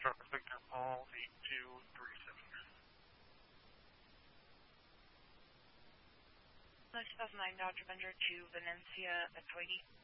Charles Victor Paul 8237. 2009 Dodge Avenger to Venecia at Twiggy.